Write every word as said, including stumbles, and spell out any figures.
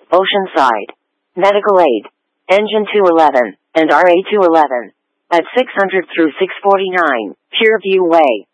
Oceanside, Medical Aid, Engine two eleven, and R A two eleven. At six hundred through six forty-nine, Pureview Way.